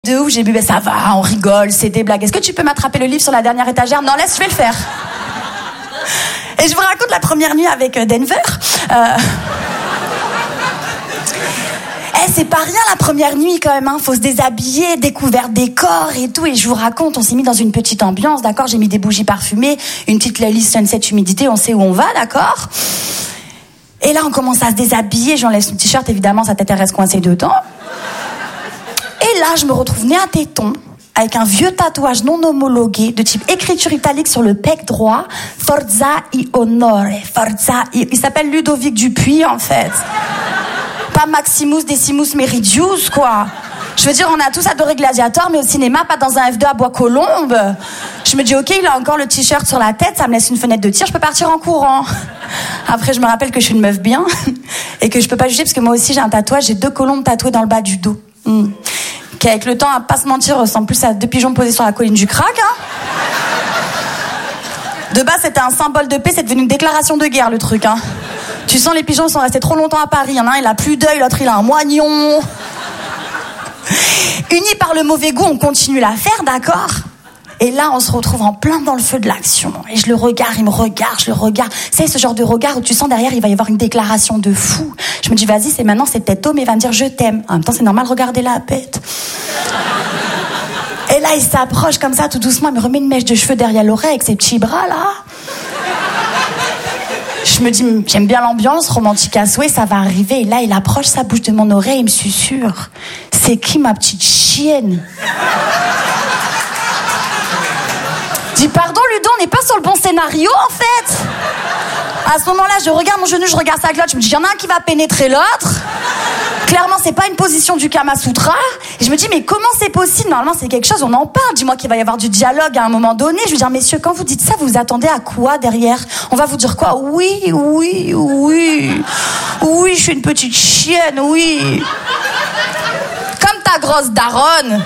De ouf, j'ai bu, ça va, on rigole, c'est des blagues. Est-ce que tu peux m'attraper le livre sur la dernière étagère? Non, laisse, je vais le faire. Et je vous raconte la première nuit avec Denver. C'est pas rien la première nuit quand même, hein. Faut se déshabiller, découverte des corps et tout. Et je vous raconte, on s'est mis dans une petite ambiance, d'accord? J'ai mis des bougies parfumées, une petite playlist Sunset Humidité, on sait où on va, d'accord? Et là, on commence à se déshabiller, j'enlève son t-shirt, évidemment, sa tête reste coincée dedans. Et là, je me retrouve nez à téton, avec un vieux tatouage non homologué, de type écriture italique sur le pec droit, Forza I Onore, Forza I... Il s'appelle Ludovic Dupuis, en fait. Pas Maximus Decimus Meridius, quoi. Je veux dire, on a tous adoré Gladiator, mais au cinéma, pas dans un F2 à Bois-Colombes. Je me dis, ok, il a encore le t-shirt sur la tête, ça me laisse une fenêtre de tir, je peux partir en courant. Après, je me rappelle que je suis une meuf bien, et que je peux pas juger, parce que moi aussi, j'ai un tatouage, j'ai 2 colombes tatouées dans le bas du dos. Qui, avec le temps, à pas se mentir, ressemble plus à 2 pigeons posés sur la colline du crack, hein. De base, c'était un symbole de paix, c'est devenu une déclaration de guerre, le truc, hein. Tu sens, les pigeons sont restés trop longtemps à Paris. Il y en a un, il a plus d'œil, l'autre, il a un moignon. Unis par le mauvais goût, on continue l'affaire, d'accord? Et là, on se retrouve en plein dans le feu de l'action. Et je le regarde, il me regarde, je le regarde. C'est ce genre de regard où tu sens derrière, il va y avoir une déclaration de fou. Je me dis, vas-y, c'est maintenant, c'est peut-être Tom, il va me dire, je t'aime. En même temps, c'est normal, regardez la bête. Et là, il s'approche comme ça, tout doucement, il me remet une mèche de cheveux derrière l'oreille avec ses petits bras, là. Je me dis, j'aime bien l'ambiance, romantique à souhait, ça va arriver. Et là, il approche sa bouche de mon oreille, il me susurre. C'est qui ma petite chienne? Je dis, pardon Ludo, on n'est pas sur le bon scénario en fait. À ce moment-là, je regarde mon genou, je regarde sa glotte, je me dis, il y en a un qui va pénétrer l'autre. Clairement, c'est pas une position du Kama Sutra. Et je me dis, mais comment c'est possible? Normalement, c'est quelque chose, on en parle. Dis-moi qu'il va y avoir du dialogue à un moment donné. Je veux dire, messieurs, quand vous dites ça, vous vous attendez à quoi derrière? On va vous dire quoi? Oui, oui, oui. Oui, je suis une petite chienne, oui. Comme ta grosse daronne.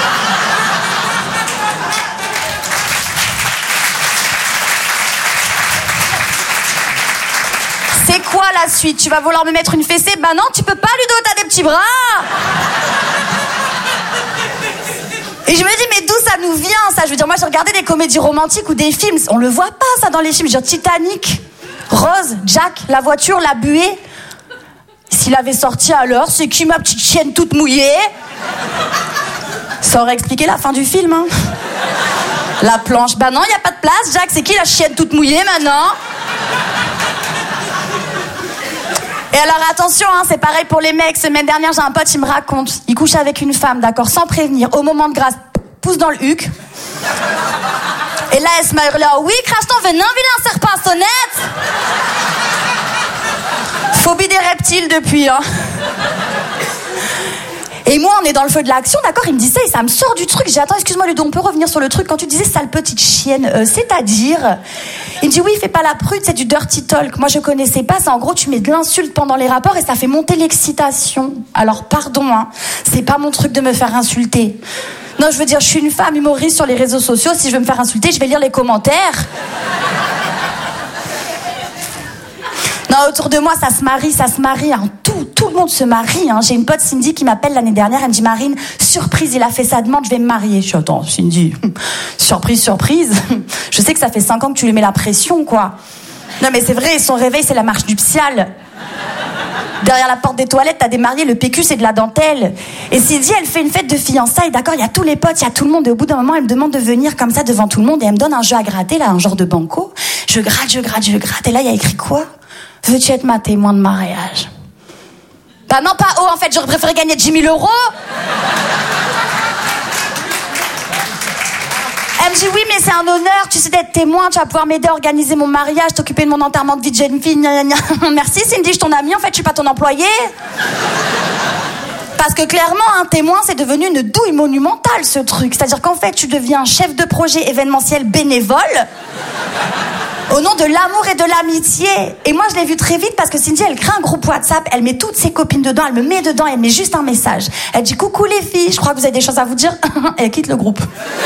C'est quoi la suite? Tu vas vouloir me mettre une fessée? Bah non, tu peux pas, Ludo, t'as des petits bras. Et je me dis, mais d'où ça nous vient, ça? Je veux dire, moi, j'ai regardé des comédies romantiques ou des films. On le voit pas, ça, dans les films. Je veux dire, Titanic, Rose, Jack, la voiture, la buée. S'il avait sorti alors, c'est qui ma petite chienne toute mouillée? Ça aurait expliqué la fin du film, hein. La planche, bah non, y a pas de place, Jack, c'est qui la chienne toute mouillée, maintenant? Et alors attention, hein, c'est pareil pour les mecs. Semaine dernière, j'ai un pote, il me raconte. Il couche avec une femme, d'accord, sans prévenir. Au moment de grâce, pousse dans le huc. Et là, elle se met là, oui, crache ton venin, vilain serpent à sonnette. Phobie des reptiles depuis, hein. Et moi, on est dans le feu de l'action, d'accord? Il me dit ça et ça me sort du truc. J'ai dit, attends, excuse-moi Ludo, on peut revenir sur le truc. Quand tu disais sale petite chienne, c'est-à-dire? Il me dit, oui, fais pas la prude, c'est du dirty talk. Moi, je connaissais pas. C'est en gros, tu mets de l'insulte pendant les rapports et ça fait monter l'excitation. Alors, pardon, hein, c'est pas mon truc de me faire insulter. Non, je veux dire, je suis une femme humoriste sur les réseaux sociaux. Si je veux me faire insulter, je vais lire les commentaires. Non, autour de moi, ça se marie, hein. Tout le monde se marie, hein. J'ai une pote, Cindy, qui m'appelle l'année dernière, elle me dit, Marine, surprise, il a fait sa demande, je vais me marier. Je suis, attends, Cindy, surprise. Je sais que ça fait 5 ans que tu lui mets la pression, quoi. Non, mais c'est vrai, son réveil, c'est la marche nuptiale. Derrière la porte des toilettes, t'as des mariés, le PQ, c'est de la dentelle. Et Cindy, elle fait une fête de fiançailles, d'accord, il y a tous les potes, il y a tout le monde, et au bout d'un moment, elle me demande de venir comme ça devant tout le monde, et elle me donne un jeu à gratter, là, un genre de banco. Je gratte, et là, il y a écrit quoi? Veux-tu être ma témoin de mariage? Bah non, pas en fait, j'aurais préféré gagner 10 000 €. Elle me dit, oui, mais c'est un honneur, tu sais, d'être témoin, tu vas pouvoir m'aider à organiser mon mariage, t'occuper de mon enterrement de vie de jeune fille, gna, gna, gna. Merci Cindy, je suis ton amie, en fait, je suis pas ton employé. Parce que clairement, un témoin, c'est devenu une douille monumentale, ce truc. C'est-à-dire qu'en fait, tu deviens chef de projet événementiel bénévole au nom de l'amour et de l'amitié. Et moi, je l'ai vu très vite parce que Cindy, elle crée un groupe WhatsApp, elle met toutes ses copines dedans, elle me met dedans, elle met juste un message. Elle dit, coucou les filles, je crois que vous avez des choses à vous dire. Et elle quitte le groupe.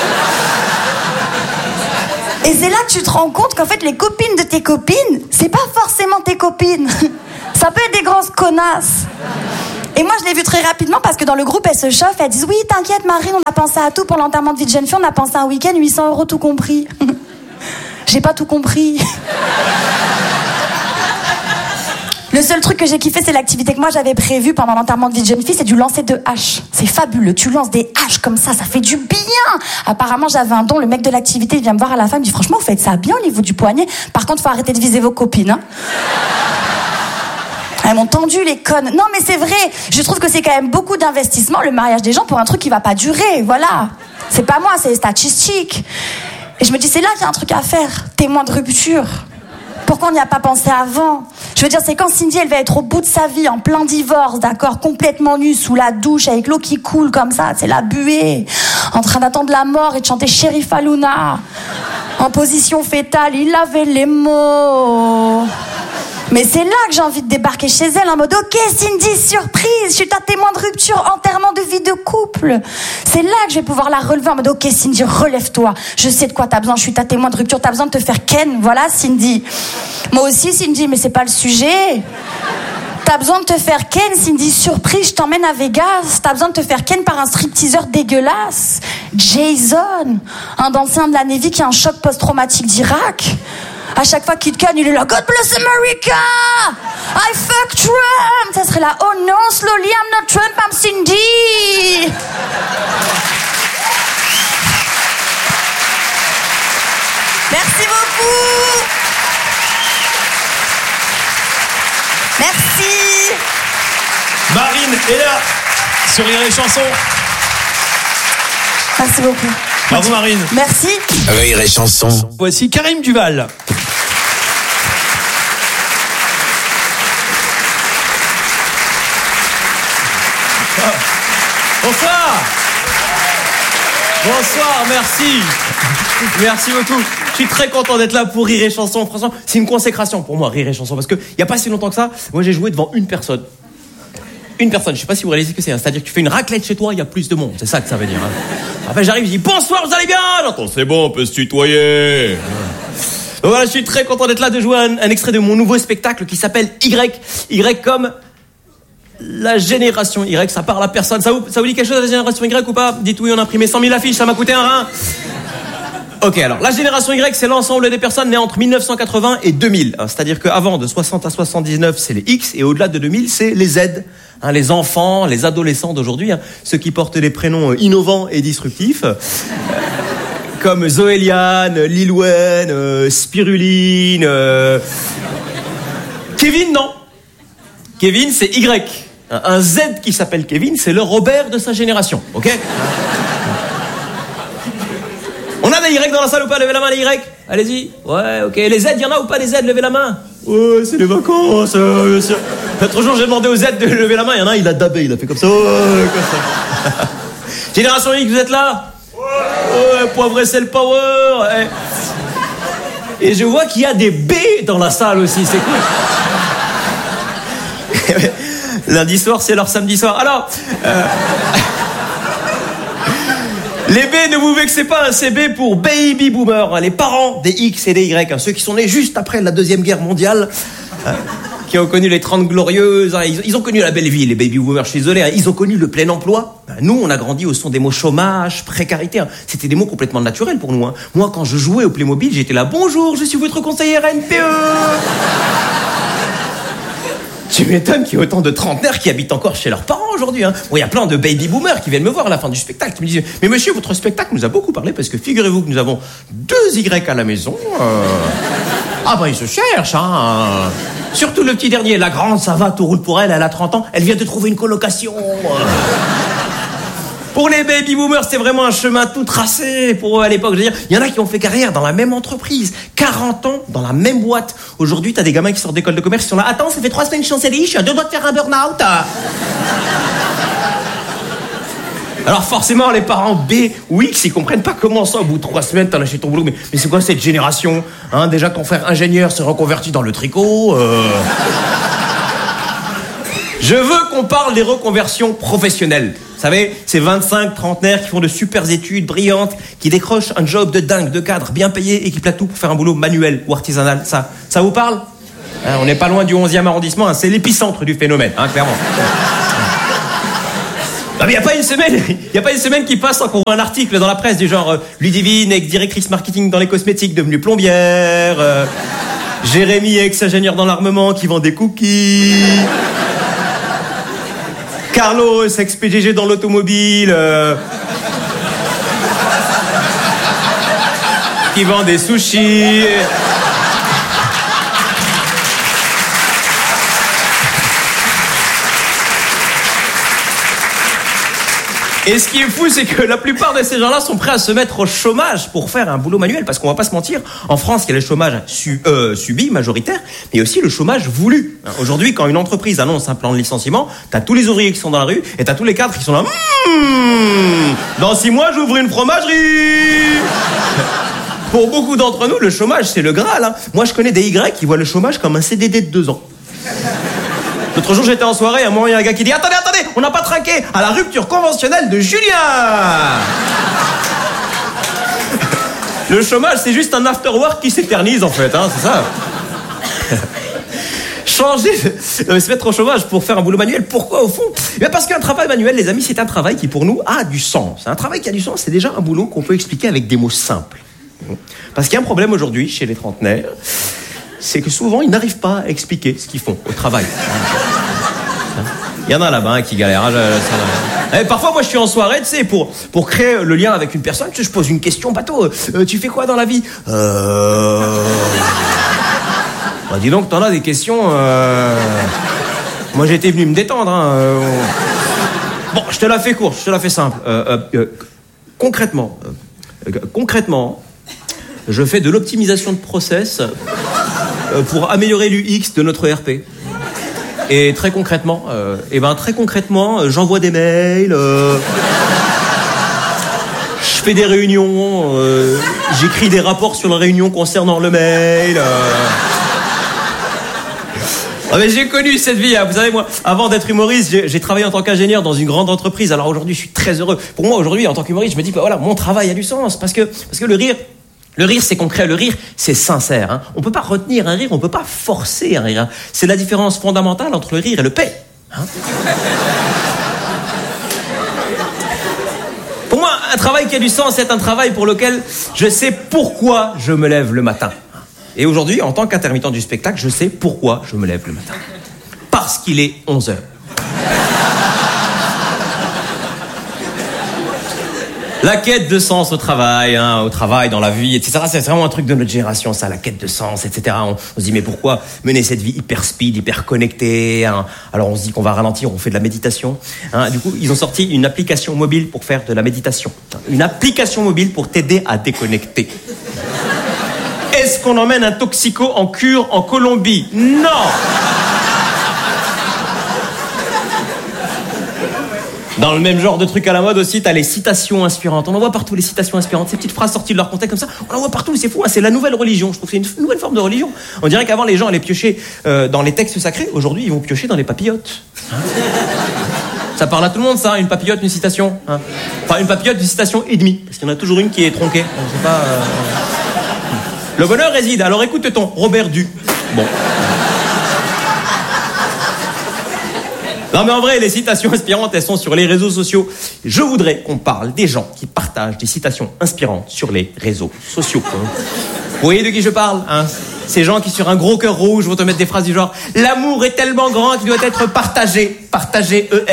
Et c'est là que tu te rends compte qu'en fait, les copines de tes copines, c'est pas forcément tes copines. Ça peut être des grosses connasses. Et moi, je l'ai vu très rapidement parce que dans le groupe, elles se chauffent, elles disent « Oui, t'inquiète, Marine, on a pensé à tout pour l'enterrement de vie de jeune fille, on a pensé à un week-end, 800 € tout compris. » J'ai pas tout compris. Le seul truc que j'ai kiffé, c'est l'activité que moi j'avais prévue pendant l'enterrement de vie de jeune fille, c'est du lancer de haches. C'est fabuleux, tu lances des haches comme ça fait du bien. Apparemment, j'avais un don, le mec de l'activité, il vient me voir à la fin, il me dit « Franchement, vous faites ça bien au niveau du poignet. Par contre, faut arrêter de viser vos copines. Hein. » Elles m'ont tendu les connes. Non, mais c'est vrai. Je trouve que c'est quand même beaucoup d'investissement, le mariage des gens, pour un truc qui va pas durer. Voilà. C'est pas moi, c'est les statistiques. Et je me dis, c'est là qu'il y a un truc à faire. Témoin de rupture. Pourquoi on n'y a pas pensé avant ? Je veux dire, c'est quand Cindy, elle va être au bout de sa vie, en plein divorce, d'accord, complètement nue, sous la douche, avec l'eau qui coule comme ça, c'est la buée, en train d'attendre la mort et de chanter Sheriff Aluna. En position fétale, il avait les mots. Mais c'est là que j'ai envie de débarquer chez elle en mode « Ok, Cindy, surprise, je suis ta témoin de rupture, enterrement de vie de couple. » C'est là que je vais pouvoir la relever en mode « Ok, Cindy, relève-toi. Je sais de quoi t'as besoin, je suis ta témoin de rupture, t'as besoin de te faire ken. Voilà, Cindy. » Moi aussi, Cindy, mais c'est pas le sujet. T'as besoin de te faire ken, Cindy, surprise, je t'emmène à Vegas. T'as besoin de te faire ken par un stripteaseur dégueulasse. Jason, un d'ancien de la Navy qui a un choc post-traumatique d'Irak. À chaque fois qu'il te canne, il est là « God bless America! I fuck Trump! » Ça serait là « Oh non, slowly, I'm not Trump, I'm Cindy! » Merci beaucoup! Merci! Marine est là, sur Rire et Chanson. Merci beaucoup. Bravo Marine. Merci. Rire et Chanson. Voici Karim Duval. Bonsoir. Bonsoir, merci. Merci beaucoup. Je suis très content d'être là pour Rire et Chanson. Franchement, c'est une consécration pour moi, Rire et Chanson. Parce qu'il n'y a pas si longtemps que ça, moi j'ai joué devant une personne. Une personne, je sais pas si vous réalisez ce que c'est. Hein. C'est-à-dire que tu fais une raclette chez toi, il y a plus de monde. C'est ça que ça veut dire. Hein. Après j'arrive, je dis bonsoir, vous allez bien? J'entends c'est bon, on peut se tutoyer. Donc voilà, je suis très content d'être là, de jouer un extrait de mon nouveau spectacle qui s'appelle Y. Y comme la génération Y, ça parle à personne. Ça vous dit quelque chose de la génération Y ou pas? Dites oui, on a imprimé 100 000 affiches, ça m'a coûté un rein. Ok, alors la génération Y, c'est l'ensemble des personnes nées entre 1980 et 2000. C'est-à-dire qu'avant, de 60 à 79, c'est les X, et au-delà de 2000, c'est les Z. Hein, les enfants, les adolescents d'aujourd'hui, hein, ceux qui portent des prénoms innovants et disruptifs, comme Zoéliane, Lil Wayne, Spiruline... Kevin, non. Kevin, c'est Y. Un Z qui s'appelle Kevin, c'est le Robert de sa génération, ok? On a des Y dans la salle ou pas? Levez la main, les Y. Allez-y. Ouais, ok. Les Z, il y en a ou pas des Z? Levez la main. Ouais, c'est les vacances, bien sûr. L'autre jour, j'ai demandé aux Z de lever la main. Il y en a un, il a dabé, il a fait comme ça. Ouais, comme ça. Génération X, vous êtes là? Ouais, poivre et sel power. Et je vois qu'il y a des B dans la salle aussi, c'est cool. Lundi soir, c'est leur samedi soir. Alors... Les B, ne vous vexez pas, c'est B pour Baby Boomer, les parents des X et des Y, ceux qui sont nés juste après la Deuxième Guerre mondiale, qui ont connu les 30 glorieuses, ils ont connu la belle vie, les Baby Boomers, je suis désolé, ils ont connu le plein emploi. Nous, on a grandi au son des mots chômage, précarité, c'était des mots complètement naturels pour nous. Moi, quand je jouais au Playmobil, j'étais là, bonjour, je suis votre conseillère NPE. Tu m'étonnes qu'il y ait autant de trentenaires qui habitent encore chez leurs parents aujourd'hui. Bon, il y a plein de baby boomers qui viennent me voir à la fin du spectacle. Ils me disent, mais monsieur, votre spectacle nous a beaucoup parlé parce que figurez-vous que nous avons 2 Y à la maison. Ah ben, ils se cherchent, hein. Surtout le petit dernier. La grande, ça va, tout roule pour elle, elle a 30 ans. Elle vient de trouver une colocation. Pour les baby boomers, c'est vraiment un chemin tout tracé pour eux à l'époque. Je veux dire, il y en a qui ont fait carrière dans la même entreprise, 40 ans dans la même boîte. Aujourd'hui, t'as des gamins qui sortent d'école de commerce, ils sont là. Attends, ça fait 3 semaines que je suis en CDI, je suis à 2 doigts de faire un burn-out. Alors forcément, les parents B ou X, ils comprennent pas comment ça, au bout de 3 semaines, t'as lâché ton boulot. Mais c'est quoi cette génération? Déjà, ton frère ingénieur s'est reconverti dans le tricot. Je veux qu'on parle des reconversions professionnelles. Vous savez, ces 25 trentenaires qui font de super études brillantes, qui décrochent un job de dingue, de cadre, bien payé et qui platent tout pour faire un boulot manuel ou artisanal. Ça vous parle? On n'est pas loin du 11e arrondissement, c'est l'épicentre du phénomène, clairement. mais il n'y a pas une semaine qui passe sans qu'on voit un article dans la presse du genre Ludivine, ex-directrice marketing dans les cosmétiques, devenue plombière. Jérémy, ex-ingénieur dans l'armement qui vend des cookies. Carlos, ex-PDG dans l'automobile. Qui vend des sushis. Et ce qui est fou, c'est que la plupart de ces gens-là sont prêts à se mettre au chômage pour faire un boulot manuel. Parce qu'on va pas se mentir, en France, il y a le chômage subi, majoritaire, mais aussi le chômage voulu. Aujourd'hui, quand une entreprise annonce un plan de licenciement, t'as tous les ouvriers qui sont dans la rue et t'as tous les cadres qui sont là. Dans 6 mois, j'ouvre une fromagerie. Pour beaucoup d'entre nous, le chômage, c'est le Graal. Hein. Moi, je connais des Y qui voient le chômage comme un CDD de 2 ans. L'autre jour, j'étais en soirée, à un moment, il y a un gars qui dit « Attendez, on n'a pas trinqué à la rupture conventionnelle de Julien !» Le chômage, c'est juste un after-work qui s'éternise, en fait, hein, c'est ça. Se mettre au chômage pour faire un boulot manuel, pourquoi, au fond ? Eh parce qu'un travail manuel, les amis, c'est un travail qui, pour nous, a du sens. Un travail qui a du sens, c'est déjà un boulot qu'on peut expliquer avec des mots simples. Parce qu'il y a un problème aujourd'hui, chez les trentenaires, c'est que souvent, ils n'arrivent pas à expliquer ce qu'ils font au travail. Il y en a là-bas qui galèrent. Parfois, moi, je suis en soirée, tu sais, pour créer le lien avec une personne, tu sais, je pose une question bateau. Tu fais quoi dans la vie ? Bah, dis donc, t'en as des questions. Moi, j'étais venu me détendre. Hein. Bon, je te la fais courte, je te la fais simple. Concrètement, je fais de l'optimisation de process pour améliorer l'UX de notre ERP. Et très concrètement, j'envoie des mails, je fais des réunions, j'écris des rapports sur la réunion concernant le mail. Ah mais j'ai connu cette vie, hein. Vous savez, moi, avant d'être humoriste, j'ai travaillé en tant qu'ingénieur dans une grande entreprise. Alors aujourd'hui, je suis très heureux. Pour moi, aujourd'hui, en tant qu'humoriste, je me dis, bah voilà, mon travail a du sens, parce que le rire, c'est concret. Le rire, c'est sincère. Hein. On peut pas retenir un rire, on peut pas forcer un rire. Hein. C'est la différence fondamentale entre le rire et le paix. Hein. Pour moi, un travail qui a du sens, c'est un travail pour lequel je sais pourquoi je me lève le matin. Et aujourd'hui, en tant qu'intermittent du spectacle, je sais pourquoi je me lève le matin. Parce qu'il est 11h. La quête de sens au travail, dans la vie, etc. C'est vraiment un truc de notre génération, ça, la quête de sens, etc. On se dit, mais pourquoi mener cette vie hyper speed, hyper connectée, hein. Alors on se dit qu'on va ralentir, on fait de la méditation. Hein. Du coup, ils ont sorti une application mobile pour faire de la méditation. Une application mobile pour t'aider à déconnecter. Est-ce qu'on emmène un toxico en cure en Colombie ? Non ! Dans le même genre de truc à la mode aussi, t'as les citations inspirantes. On en voit partout, les citations inspirantes. Ces petites phrases sorties de leur contexte comme ça, on en voit partout, c'est fou, hein, c'est la nouvelle religion. Je trouve que c'est une nouvelle forme de religion. On dirait qu'avant, les gens allaient piocher dans les textes sacrés. Aujourd'hui, ils vont piocher dans les papillotes. Hein. Ça parle à tout le monde, ça, une papillote, une citation. Hein. Enfin, une papillote, une citation et demie. Parce qu'il y en a toujours une qui est tronquée. On sait pas... Le bonheur réside. Alors écoute-t-on, Robert Du. Bon. Non mais en vrai, les citations inspirantes, elles sont sur les réseaux sociaux. Je voudrais qu'on parle des gens qui partagent des citations inspirantes sur les réseaux sociaux. Vous voyez de qui je parle, hein ? Ces gens qui, sur un gros cœur rouge, vont te mettre des phrases du genre « L'amour est tellement grand qu'il doit être partagé. Partagé ER. »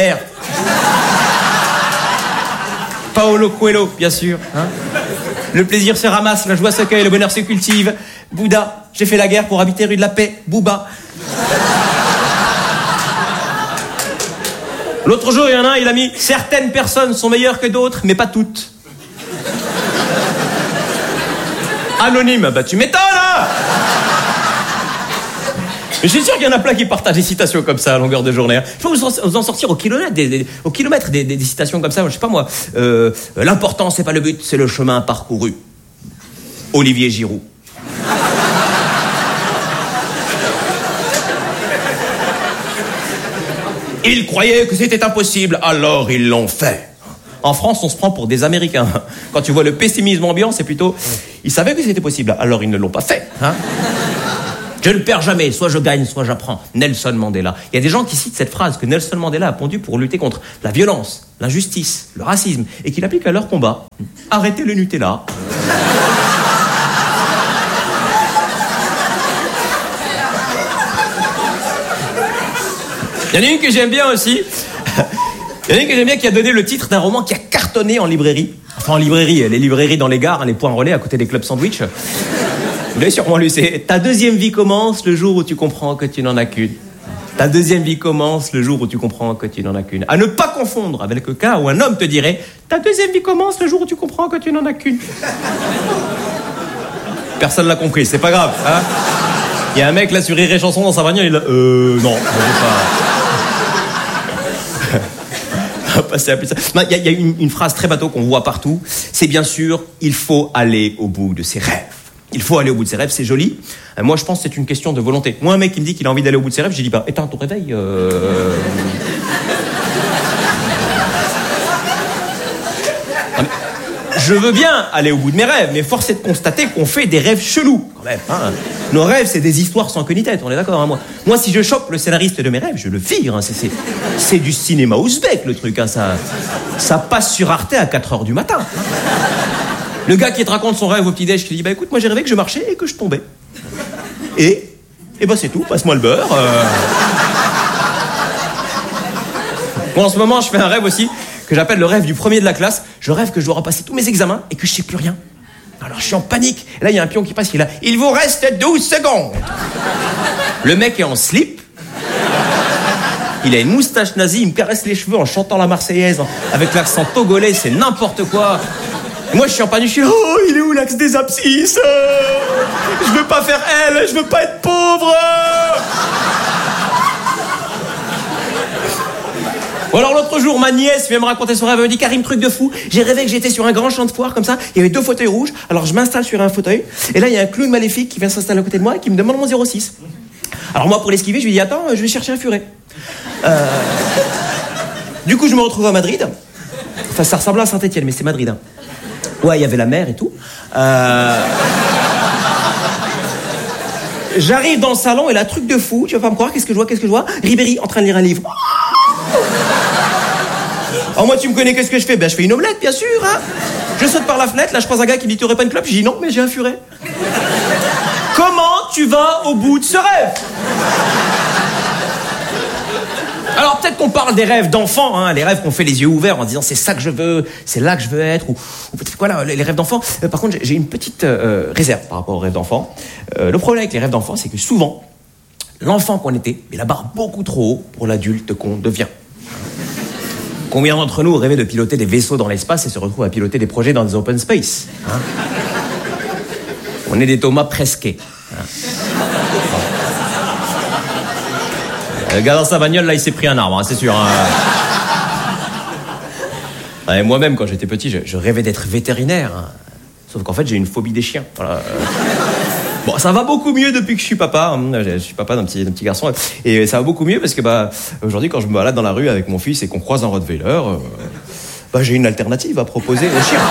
Paolo Coelho, bien sûr. Hein ? Le plaisir se ramasse, la joie se cueille, le bonheur se cultive. Bouddha, j'ai fait la guerre pour habiter rue de la Paix. Booba. L'autre jour, il y en a un, il a mis « Certaines personnes sont meilleures que d'autres, mais pas toutes. » Anonyme, bah tu m'étonnes, hein. Je suis sûr qu'il y en a plein qui partagent des citations comme ça à longueur de journée. Hein. Il faut vous en sortir au kilomètre des citations comme ça. Je sais pas moi. L'important, c'est pas le but, c'est le chemin parcouru. Olivier Giroud. Ils croyaient que c'était impossible, alors ils l'ont fait. En France, on se prend pour des Américains. Quand tu vois le pessimisme ambiant, c'est plutôt... Ils savaient que c'était possible, alors ils ne l'ont pas fait. Hein. Je ne perds jamais, soit je gagne, soit j'apprends. Nelson Mandela. Il y a des gens qui citent cette phrase que Nelson Mandela a pondue pour lutter contre la violence, l'injustice, le racisme, et qu'il applique à leur combat. Arrêtez le Nutella. Il y en a une que j'aime bien aussi. Il y en a une que j'aime bien qui a donné le titre d'un roman qui a cartonné en librairie. Enfin, en librairie, les librairies dans les gares, les points relais à côté des clubs sandwich. Vous l'avez sûrement lu, c'est « Ta deuxième vie commence le jour où tu comprends que tu n'en as qu'une. Ta deuxième vie commence le jour où tu comprends que tu n'en as qu'une. » À ne pas confondre avec le cas où un homme te dirait « Ta deuxième vie commence le jour où tu comprends que tu n'en as qu'une. » Personne l'a compris, c'est pas grave. Hein. Il y a un mec là sur Rire et Chanson dans sa bagnole, il est là « Non, je veux pas... » passer à plus ça. Il y a une phrase très bateau qu'on voit partout. C'est bien sûr, il faut aller au bout de ses rêves. Il faut aller au bout de ses rêves, c'est joli. Moi, je pense que c'est une question de volonté. Moi, un mec qui me dit qu'il a envie d'aller au bout de ses rêves, j'ai dit, bah, éteins ton réveil. Je veux bien aller au bout de mes rêves, mais force est de constater qu'on fait des rêves chelous, quand même. Hein. Nos rêves, c'est des histoires sans queue ni tête, on est d'accord, hein, moi, si je chope le scénariste de mes rêves, je le vire. Hein, c'est du cinéma ouzbek, le truc. Hein, ça passe sur Arte à 4h du matin. Hein. Le gars qui te raconte son rêve au petit-déj, qui dit, bah écoute, moi j'ai rêvé que je marchais et que je tombais. Et bah c'est tout, passe-moi le beurre. Bon, en ce moment, je fais un rêve aussi, que j'appelle le rêve du premier de la classe. Je rêve que je dois repasser tous mes examens et que je sais plus rien. Alors je suis en panique. Et là, il y a un pion qui passe, il est là. Il vous reste 12 secondes. Le mec est en slip. Il a une moustache nazie, il me caresse les cheveux en chantant la Marseillaise, avec l'accent togolais, c'est n'importe quoi. Et moi, je suis en panique, je suis là, oh, il est où l'axe des abscisses? Je veux pas faire elle, je veux pas être pauvre. Ou alors l'autre jour, ma nièce vient me raconter son rêve, elle me dit, Karim, truc de fou, j'ai rêvé que j'étais sur un grand champ de foire comme ça, il y avait 2 fauteuils rouges, alors je m'installe sur un fauteuil, et là il y a un clown maléfique qui vient s'installer à côté de moi et qui me demande mon 06. Alors moi, pour l'esquiver, je lui dis, attends, je vais chercher un furet. Du coup, je me retrouve à Madrid. Enfin, ça ressemble à Saint-Etienne, mais c'est Madrid. Hein. Ouais, il y avait la mer et tout. J'arrive dans le salon et là, truc de fou, tu vas pas me croire, qu'est-ce que je vois? Ribéry en train de lire un livre. Alors moi, tu me connais, qu'est-ce que je fais? Ben, je fais une omelette, bien sûr. Hein. Je saute par la fenêtre, là, je croise un gars qui me dit, tu aurais pas une clope? Je dis, non, mais j'ai un furet. Comment tu vas au bout de ce rêve? Alors peut-être qu'on parle des rêves d'enfants, hein, les rêves qu'on fait les yeux ouverts en disant c'est ça que je veux, c'est là que je veux être, ou peut-être voilà, les rêves d'enfants. Par contre, j'ai une petite réserve par rapport aux rêves d'enfants. Le problème avec les rêves d'enfants, c'est que souvent, l'enfant qu'on était met la barre beaucoup trop haut pour l'adulte qu'on devient. Combien d'entre nous rêvaient de piloter des vaisseaux dans l'espace et se retrouvent à piloter des projets dans des open space, hein? On est des Thomas Presquet. Hein. Le gars dans sa bagnole, là, il s'est pris un arbre, hein, c'est sûr. Hein. Et moi-même, quand j'étais petit, je rêvais d'être vétérinaire. Hein. Sauf qu'en fait, j'ai une phobie des chiens. Voilà. Bon, ça va beaucoup mieux depuis que je suis papa. Je suis papa d'un petit garçon. Et ça va beaucoup mieux parce que aujourd'hui, quand je me balade dans la rue avec mon fils et qu'on croise un Rottweiler, j'ai une alternative à proposer aux chiens.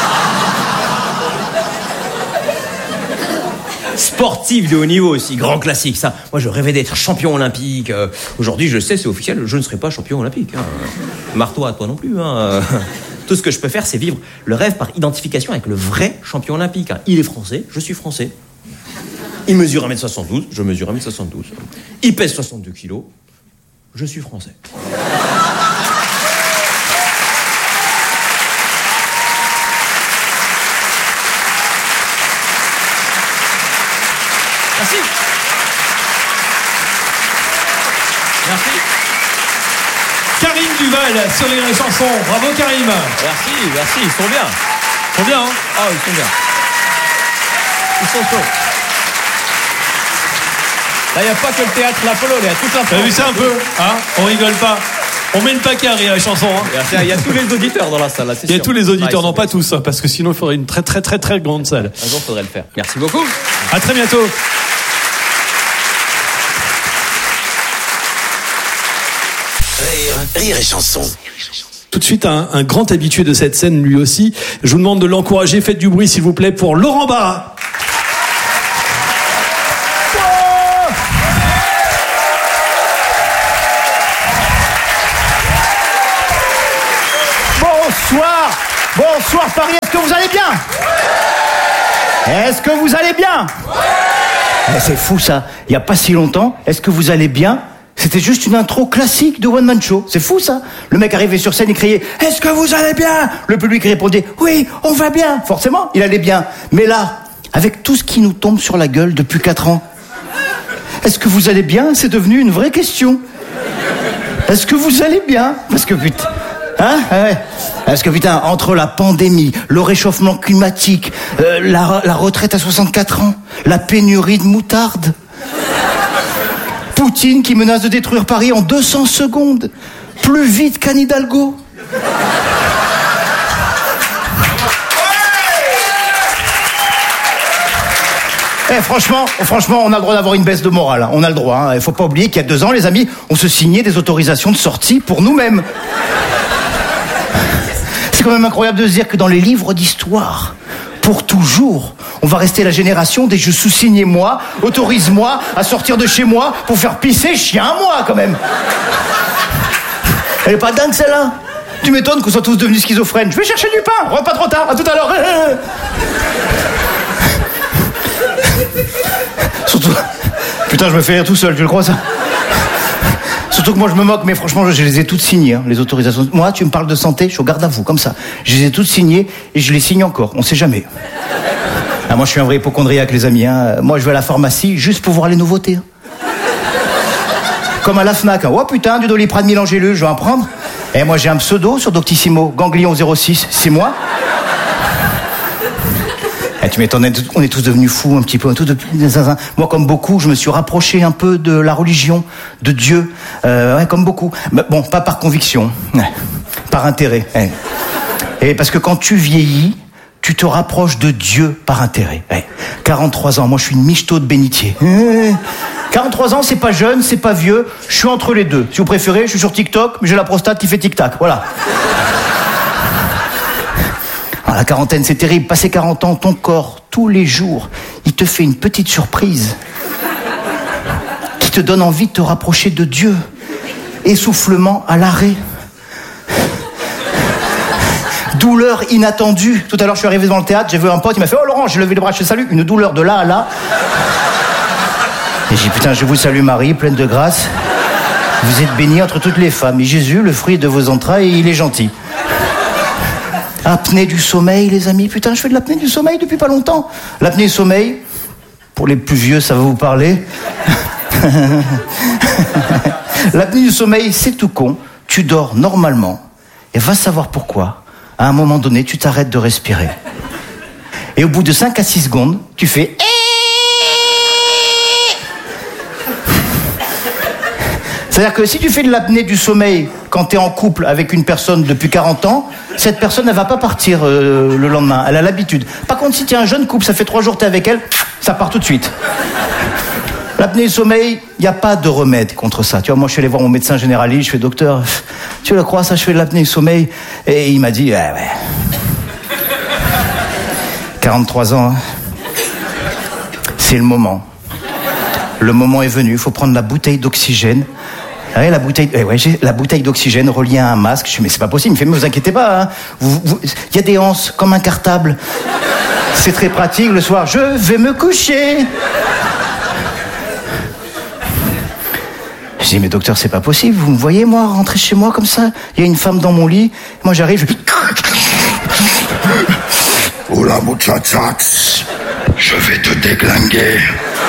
Sportif de haut niveau aussi, grand classique, ça. Moi, je rêvais d'être champion olympique. Aujourd'hui, je sais, c'est officiel, je ne serai pas champion olympique. Hein. Marre-toi, toi non plus. Hein. Tout ce que je peux faire, c'est vivre le rêve par identification avec le vrai champion olympique. Hein. Il est français, je suis français. Il mesure 1m72, je mesure 1m72. Il pèse 62 kilos, je suis français. Merci. Merci. Karim Duval sur les chansons. Bravo Karim. Merci, ils sont bien. Ils sont bien, hein? Ah, ils sont bien. Ils sont chauds. Là, il n'y a pas que le théâtre l'Apollo, il y a toute la France. T'as vu ça un peu, hein? On rigole pas. On met le paquet à rire la chanson, hein? Il y a tous les auditeurs dans la salle, là, c'est sûr. Il y a tous les auditeurs, non pas tous, hein, parce que sinon il faudrait une très très très très grande salle. Un jour, il faudrait le faire. Merci beaucoup. À très bientôt. Rire et chanson. Tout de suite, un grand habitué de cette scène, lui aussi. Je vous demande de l'encourager. Faites du bruit, s'il vous plaît, pour Laurent Barra. Bonsoir Paris, est-ce que vous allez bien? Est-ce que vous allez bien? C'est fou ça, il n'y a pas si longtemps, est-ce que vous allez bien? C'était juste une intro classique de One Man Show, c'est fou ça. Le mec arrivait sur scène et criait « Est-ce que vous allez bien ?» Le public répondait « Oui, on va bien !» Forcément, il allait bien. Mais là, avec tout ce qui nous tombe sur la gueule depuis 4 ans, est-ce que vous allez bien? C'est devenu une vraie question. Est-ce que vous allez bien? Parce que putain... Hein? Ouais. Parce que putain, entre la pandémie, le réchauffement climatique, la retraite à 64 ans, la pénurie de moutarde, Poutine qui menace de détruire Paris en 200 secondes, plus vite qu'Anne Hidalgo. Franchement, on a le droit d'avoir une baisse de morale. Hein. On a le droit. Hein. Il faut pas oublier qu'il y a 2 ans, les amis, on se signait des autorisations de sortie pour nous-mêmes. C'est quand même incroyable de se dire que dans les livres d'histoire, pour toujours, on va rester la génération des je sous-signe moi, autorise-moi à sortir de chez moi pour faire pisser chien à moi, quand même. Elle est pas dingue, celle-là? Tu m'étonnes qu'on soit tous devenus schizophrènes. Je vais chercher du pain, rentre pas trop tard, à tout à l'heure. Surtout... Putain, je me fais rire tout seul, tu le crois, ça? Surtout que moi, je me moque, mais franchement, je les ai toutes signées, hein, les autorisations. Moi, tu me parles de santé, je suis au garde à vous, comme ça. Je les ai toutes signées et je les signe encore, on sait jamais. Ah, moi, je suis un vrai hypocondriaque, les amis. Hein. Moi, je vais à la pharmacie juste pour voir les nouveautés. Hein. Comme à la Fnac. Hein. Oh putain, du Doliprane 1000 en gélule, je vais en prendre. Et moi, j'ai un pseudo sur Doctissimo, Ganglion 06, c'est moi. Tu m'étonnes, on est tous devenus fous un petit peu. Moi, comme beaucoup, je me suis rapproché un peu de la religion, de Dieu. Ouais, comme beaucoup. Mais bon, pas par conviction, par intérêt. Ouais. Et parce que quand tu vieillis, tu te rapproches de Dieu par intérêt. Ouais. 43 ans, moi je suis une michto de bénitier. 43 ans, c'est pas jeune, c'est pas vieux. Je suis entre les deux. Si vous préférez, je suis sur TikTok, mais j'ai la prostate qui fait tic-tac. Voilà. La quarantaine, c'est terrible. Passé 40 ans, ton corps, tous les jours, il te fait une petite surprise qui te donne envie de te rapprocher de Dieu. Essoufflement à l'arrêt. Douleur inattendue. Tout à l'heure, je suis arrivé devant le théâtre, j'ai vu un pote, il m'a fait « Oh Laurent, j'ai levé les bras, je te salue. » Une douleur de là à là. Et j'ai dit « Putain, je vous salue Marie, pleine de grâce. Vous êtes bénie entre toutes les femmes. Et Jésus, le fruit de vos entrailles, il est gentil. » Apnée du sommeil, les amis. Putain, je fais de l'apnée du sommeil depuis pas longtemps. L'apnée du sommeil, pour les plus vieux, ça va vous parler. L'apnée du sommeil, c'est tout con. Tu dors normalement. Et va savoir pourquoi. À un moment donné, tu t'arrêtes de respirer. Et au bout de 5 à 6 secondes, tu fais... C'est-à-dire que si tu fais de l'apnée du sommeil quand tu es en couple avec une personne depuis 40 ans, cette personne, elle va pas partir le lendemain. Elle a l'habitude. Par contre, si tu es un jeune couple, ça fait 3 jours que tu es avec elle, ça part tout de suite. L'apnée du sommeil, il n'y a pas de remède contre ça. Tu vois, moi, je suis allé voir mon médecin généraliste, je fais « Docteur, tu le crois, ça, je fais de l'apnée du sommeil ?» Et il m'a dit « Ouais. 43 ans, hein. C'est le moment. Le moment est venu, il faut prendre la bouteille d'oxygène. » Ouais, j'ai la bouteille d'oxygène reliée à un masque. Je dis, mais c'est pas possible. Il me fait, mais vous inquiétez pas, hein. Y a des anses comme un cartable. C'est très pratique le soir. Je vais me coucher. Je dis, mais docteur, c'est pas possible. Vous me voyez, moi, rentrer chez moi comme ça? Il y a une femme dans mon lit. Moi, j'arrive, Hola, muchachas. Je vais te déglinguer.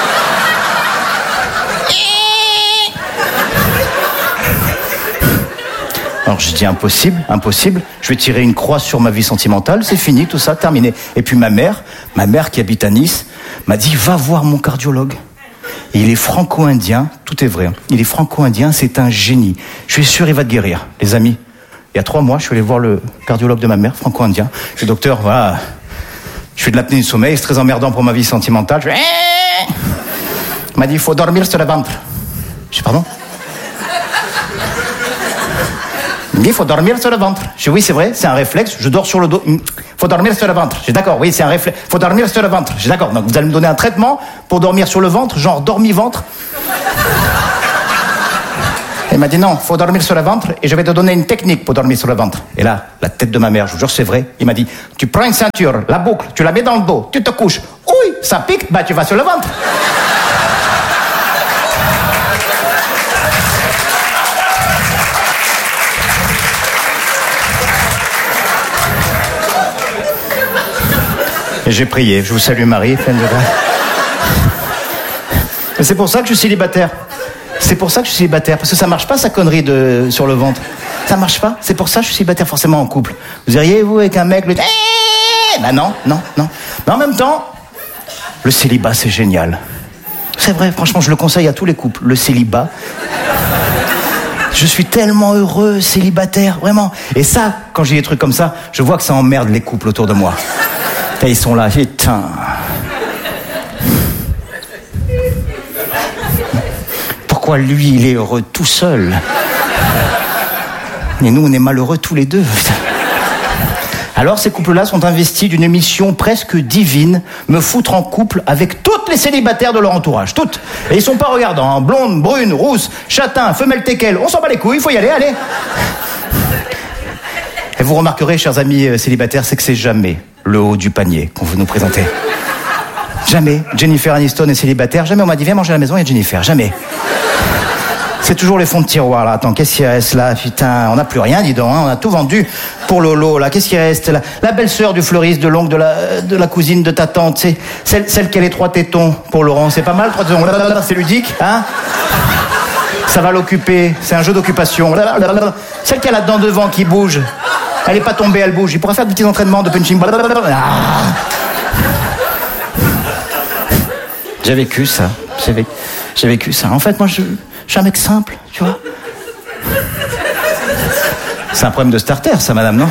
Alors je dis impossible, je vais tirer une croix sur ma vie sentimentale, c'est fini, tout ça, terminé. Et puis ma mère qui habite à Nice, m'a dit va voir mon cardiologue. Et il est franco-indien, tout est vrai, hein. Il est franco-indien, c'est un génie. Je suis sûr il va te guérir, les amis. Il y a 3 mois, je suis allé voir le cardiologue de ma mère, franco-indien. Je dis docteur, voilà, je fais de l'apnée du sommeil, c'est très emmerdant pour ma vie sentimentale. Il m'a dit il faut dormir sur le ventre. Je dis pardon? Il me dit, il faut dormir sur le ventre. Je dis, oui, c'est vrai, c'est un réflexe, je dors sur le dos. Il faut dormir sur le ventre. Je dis, d'accord, oui, c'est un réflexe. Il faut dormir sur le ventre. Je dis, d'accord, donc vous allez me donner un traitement pour dormir sur le ventre, genre dormi-ventre. Et Il m'a dit non, faut dormir sur le ventre et je vais te donner une technique pour dormir sur le ventre. Et là, la tête de ma mère, je vous jure c'est vrai, il m'a dit, tu prends une ceinture, la boucle, tu la mets dans le dos, tu te couches. Oui, ça pique, bah tu vas sur le ventre. Et j'ai prié, je vous salue Marie, pleine de grâce. Mais c'est pour ça que je suis célibataire. C'est pour ça que je suis célibataire, parce que ça marche pas sa connerie sur le ventre. Ça marche pas, c'est pour ça que je suis célibataire forcément en couple. Vous iriez, vous, avec un mec, bah non. Mais en même temps, le célibat c'est génial. C'est vrai, franchement, je le conseille à tous les couples, le célibat. Je suis tellement heureux, célibataire, vraiment. Et ça, quand j'ai des trucs comme ça, je vois que ça emmerde les couples autour de moi. Et ils sont là, putain. Pourquoi lui, il est heureux tout seul? Et nous, on est malheureux tous les deux. Alors, ces couples-là sont investis d'une mission presque divine, me foutre en couple avec toutes les célibataires de leur entourage, toutes. Et ils sont pas regardants, hein. Blondes, brunes, rousses, châtains, femelles teckel, on s'en bat les couilles, il faut y aller, allez. Et vous remarquerez, chers amis célibataires, c'est que c'est jamais le haut du panier qu'on veut nous présenter. Jamais. Jennifer Aniston est célibataire. Jamais on m'a dit viens manger à la maison, il y a Jennifer. Jamais. C'est toujours les fonds de tiroir là. Attends, qu'est-ce qui reste là? Putain, on n'a plus rien, dis donc. Hein. On a tout vendu pour Lolo là. Qu'est-ce qui reste là? La belle-sœur du fleuriste, de l'oncle, de la cousine de ta tante. C'est celle qui a les 3 tétons pour Laurent. C'est pas mal, 3 tétons. C'est ludique, hein? Ça va l'occuper. C'est un jeu d'occupation. Celle qui a la dent devant qui bouge. Elle n'est pas tombée, elle bouge. Il pourra faire des petits entraînements de punching. J'ai vécu ça. J'ai vécu ça. En fait, moi, je suis un mec simple, tu vois. C'est un problème de starter, ça, madame, non? Moi,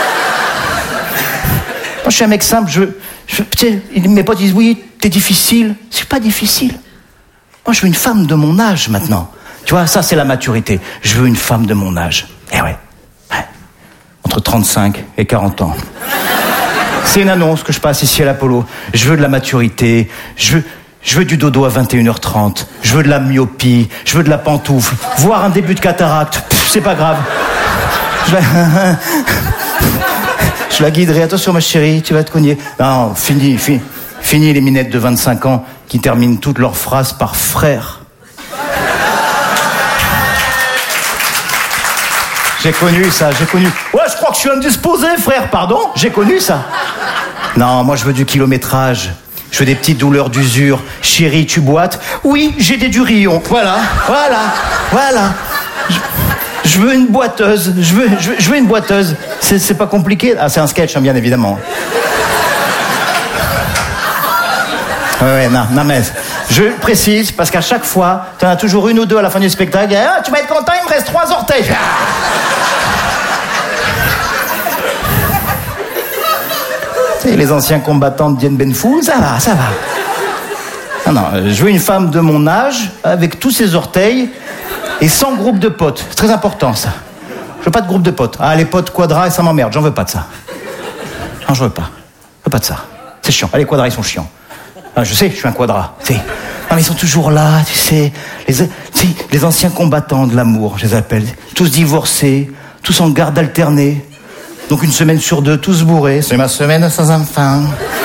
je suis un mec simple. Mes potes disent, oui, t'es difficile. C'est pas difficile. Moi, je veux une femme de mon âge, maintenant. Tu vois, ça, c'est la maturité. Je veux une femme de mon âge. Eh ouais. Entre 35 et 40 ans. C'est une annonce que je passe ici à l'Apollo. Je veux de la maturité. Je veux du dodo à 21h30. Je veux de la myopie. Je veux de la pantoufle. Voire un début de cataracte. C'est pas grave. Je la guiderai. Attention, ma chérie, tu vas te cogner. Non, fini les minettes de 25 ans qui terminent toutes leurs phrases par frère. J'ai connu ça, j'ai connu. Ouais, je crois que je suis indisposé, frère, pardon. J'ai connu ça. Non, moi je veux du kilométrage. Je veux des petites douleurs d'usure. Chérie, tu boites? Oui, j'ai des durillons. Voilà. Je veux une boiteuse. Je veux une boiteuse. C'est pas compliqué. Ah, c'est un sketch, hein, bien évidemment. Ouais, non, mais je précise parce qu'à chaque fois, t'en as toujours une ou deux à la fin du spectacle. Ah, tu vas être content, il me reste 3 orteils. Et les anciens combattants de Dien Bien Phu, ça va. Non, je veux une femme de mon âge, avec tous ses orteils, et sans groupe de potes. C'est très important, ça. Je veux pas de groupe de potes. Ah, les potes quadras, ça m'emmerde, j'en veux pas de ça. Non, je veux pas. Je veux pas de ça. C'est chiant. Ah, les quadras, ils sont chiants. Ah, je sais, je suis un quadra. Non, mais ils sont toujours là, tu sais. Les anciens combattants de l'amour, je les appelle. Tous divorcés, tous en garde alternée. Donc 1 semaine sur 2, tous bourrés. C'est ma semaine sans enfant.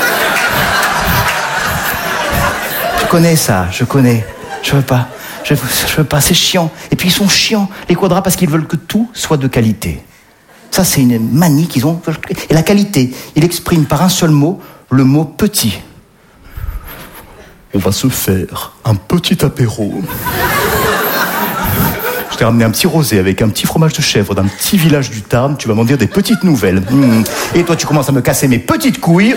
Je connais ça, je connais. Je veux pas. Je veux pas, c'est chiant. Et puis ils sont chiants, les quadras, parce qu'ils veulent que tout soit de qualité. Ça, c'est une manie qu'ils ont. Et la qualité, il exprime par un seul mot, le mot petit. On va se faire un petit apéro. Je t'ai ramené un petit rosé avec un petit fromage de chèvre d'un petit village du Tarn. Tu vas m'en dire des petites nouvelles. Et toi, tu commences à me casser mes petites couilles.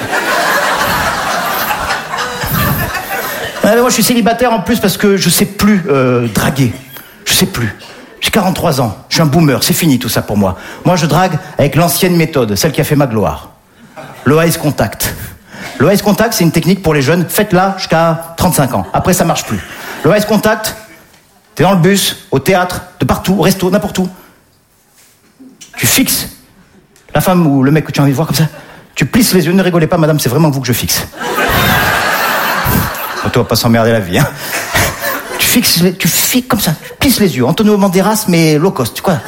Moi, je suis célibataire en plus parce que je sais plus draguer. Je sais plus. J'ai 43 ans. Je suis un boomer. C'est fini tout ça pour moi. Moi, je drague avec l'ancienne méthode, celle qui a fait ma gloire. Le eyes contact. Le eyes contact, c'est une technique pour les jeunes. Faites-la jusqu'à 35 ans. Après, ça marche plus. Le eyes contact, t'es dans le bus, au théâtre, de partout, au resto, n'importe où. Tu fixes la femme ou le mec que tu as envie de voir comme ça. Tu plisses les yeux. Ne rigolez pas, madame, c'est vraiment vous que je fixe. Toi, on va pas s'emmerder la vie, hein. Tu fixes comme ça, tu plisses les yeux. Antonio Banderas, mais low cost, quoi.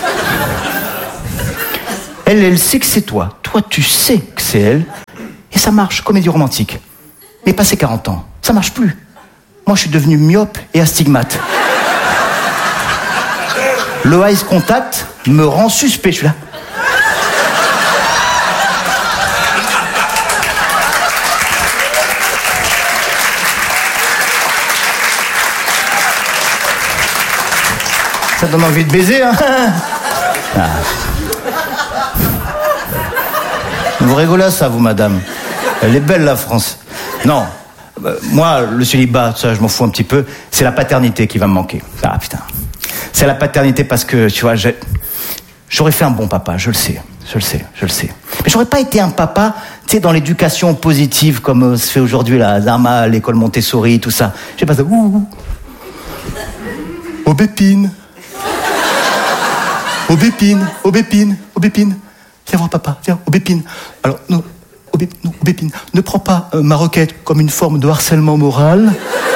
Elle sait que c'est toi. Toi, tu sais que c'est elle. Et ça marche, comédie romantique. Mais passé 40 ans, ça marche plus. Moi, je suis devenu myope et astigmate. Le eye contact me rend suspect, je suis là. Ça donne envie de baiser, hein? Ah. Vous rigolez à ça, vous, madame? Elle est belle, la France. Non, moi, le célibat, ça, je m'en fous un petit peu. C'est la paternité qui va me manquer. Ah, putain. C'est la paternité parce que, tu vois, j'aurais fait un bon papa, je le sais. Mais j'aurais pas été un papa, tu sais, dans l'éducation positive, comme se fait aujourd'hui, là, Dharma, l'école Montessori, tout ça. J'ai pas ça. Aubépine. Viens voir papa, viens, Aubépine. Alors, non, Aubépine, ne prends pas ma requête comme une forme de harcèlement moral.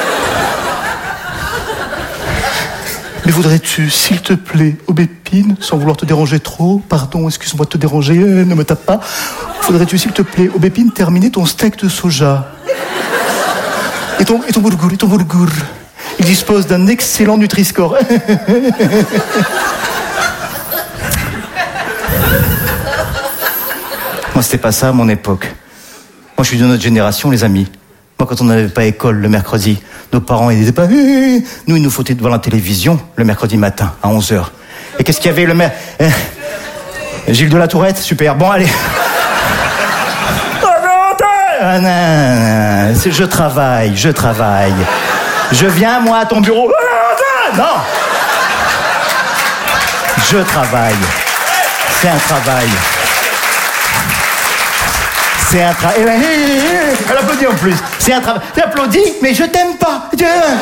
Mais voudrais-tu, s'il te plaît, Aubépine, sans vouloir te déranger trop, pardon, excuse-moi de te déranger, ne me tape pas. Voudrais-tu, s'il te plaît, Aubépine, terminer ton steak de soja? Et ton boulgour. Il dispose d'un excellent Nutri-Score. Moi, c'était pas ça à mon époque. Moi, je suis de notre génération, les amis. Moi, quand on n'avait pas école le mercredi, nos parents, ils disaient pas... Nous, ils nous foutaient devant la télévision le mercredi matin, à 11h. Et qu'est-ce qu'il y avait Gilles de la Tourette, super. Bon, allez. Je travaille. Je viens, moi, à ton bureau. Non. Je travaille. C'est un travail. Elle applaudit en plus. C'est un travail. J'applaudis, mais je t'aime pas.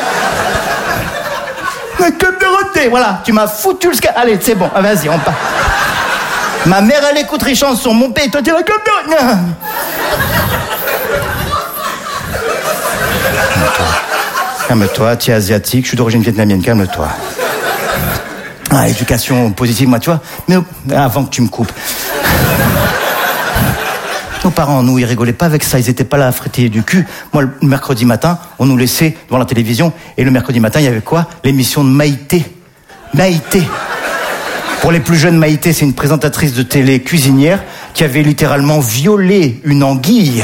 Comme Dorothée, voilà. Tu m'as foutu le ska. Allez, c'est bon. Vas-y, on part. Ma mère, elle écoute les chansons. Mon père, toi, tu vas comme Dorothée. Calme-toi, tu es asiatique. Je suis d'origine vietnamienne. Calme-toi. Ah, éducation positive, moi, tu vois. Mais avant que tu me coupes. Nos parents, nous, ils rigolaient pas avec ça. Ils étaient pas là à frétiller du cul. Moi, le mercredi matin, on nous laissait devant la télévision. Et le mercredi matin, il y avait quoi? L'émission de Maïté. Pour les plus jeunes, Maïté, c'est une présentatrice de télé cuisinière qui avait littéralement violé une anguille.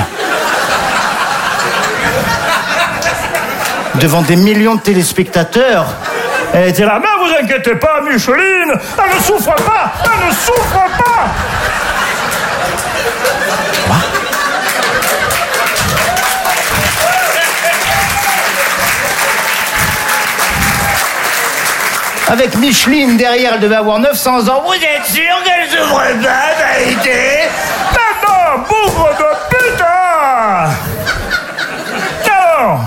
Devant des millions de téléspectateurs. Elle était là, mais vous inquiétez pas, Micheline, elle ne souffre pas. Quoi? Avec Micheline derrière, elle devait avoir 900 ans. Vous êtes sûr qu'elle souffre pas, Maïté? Maman, bougre de putain! Non!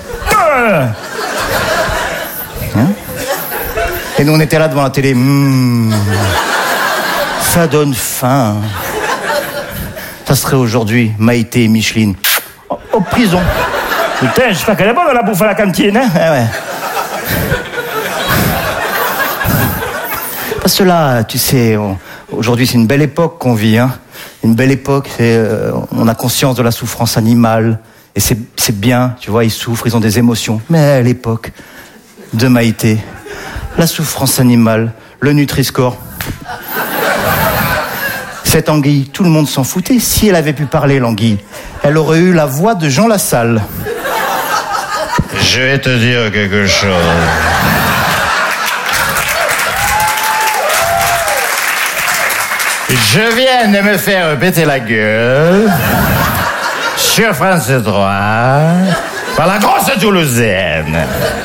Et nous, on était là devant la télé. Ça donne faim. Ça serait aujourd'hui Maïté et Micheline en prison. Putain, j'espère qu'elle est bonne la bouffe à la cantine, hein? Ouais. Parce que là, tu sais, aujourd'hui, c'est une belle époque qu'on vit, hein? Une belle époque, on a conscience de la souffrance animale. Et c'est bien, tu vois, ils souffrent, ils ont des émotions. Mais à l'époque de Maïté, la souffrance animale, le Nutri-Score. Cette anguille, tout le monde s'en foutait. Si elle avait pu parler, l'anguille, elle aurait eu la voix de Jean Lassalle. Je vais te dire quelque chose. Je viens de me faire péter la gueule sur France 3 par la grosse Toulousaine.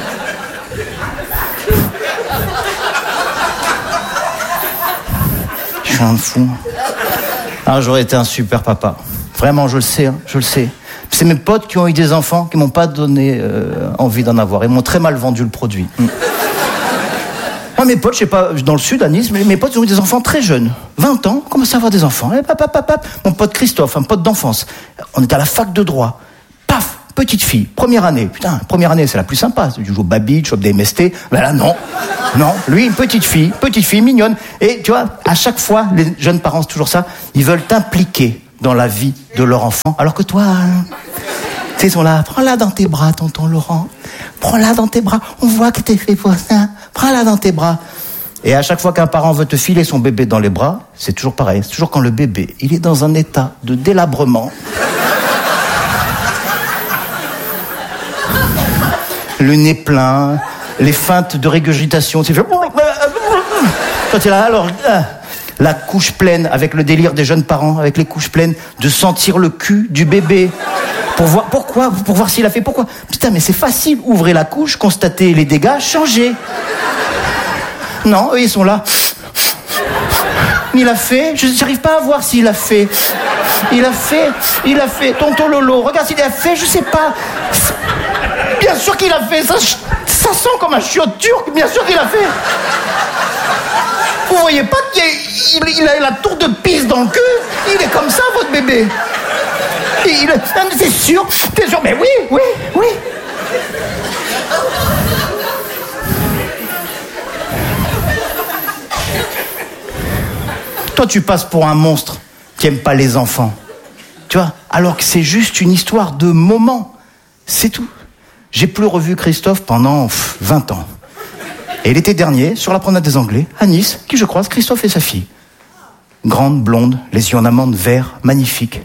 Je suis un fou. Ah, j'aurais été un super papa. Vraiment, je le sais, hein, je le sais. C'est mes potes qui ont eu des enfants qui m'ont pas donné envie d'en avoir. Ils m'ont très mal vendu le produit. Moi, mes potes, je sais pas, dans le sud, à Nice, mais mes potes ils ont eu des enfants très jeunes. 20 ans, commencent à avoir des enfants. Mon pote Christophe, un pote d'enfance. On était à la fac de droit. Paf, petite fille, première année. Putain, première année, c'est la plus sympa. Tu joues au baby, tu chopes des MST. Ben là, non. Non, lui, une petite fille mignonne. Et tu vois, à chaque fois, les jeunes parents, c'est toujours ça, ils veulent t'impliquer dans la vie de leur enfant. Alors que toi, ils sont là, prends-la dans tes bras, tonton Laurent. Prends-la dans tes bras. On voit que t'es fait pour ça. Prends-la dans tes bras. Et à chaque fois qu'un parent veut te filer son bébé dans les bras, c'est toujours pareil. C'est toujours quand le bébé, il est dans un état de délabrement. Le nez plein, les feintes de régurgitation. Tu fais... Quand tu es là, alors... La couche pleine, avec le délire des jeunes parents, avec les couches pleines, de sentir le cul du bébé. Pour voir, pourquoi? Pour voir s'il a fait, pourquoi? Putain, mais c'est facile. Ouvrez la couche, constatez les dégâts, changez. Non, eux, ils sont là. Il a fait, j'arrive pas à voir s'il a fait. Il a fait. Tonton Lolo, regarde s'il a fait, je sais pas. Bien sûr qu'il a fait, ça sent comme un chiotte turc, bien sûr qu'il a fait. Vous voyez pas qu'il a la tour de Pise dans le cul? Il est comme ça, votre bébé. C'est sûr, mais oui. Toi, tu passes pour un monstre qui aime pas les enfants. Tu vois, alors que c'est juste une histoire de moment. C'est tout. J'ai plus revu Christophe pendant 20 ans. Et l'été dernier, sur la promenade des Anglais, à Nice, qui je croise, Christophe et sa fille. Grande, blonde, les yeux en amande vert, magnifique.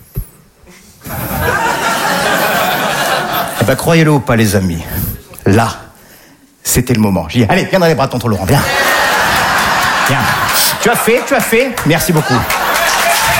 Eh ben, croyez-le ou pas, les amis, là, c'était le moment. J'ai dit, allez, viens dans les bras de tonton Laurent, viens. Viens. Tu as fait, merci beaucoup.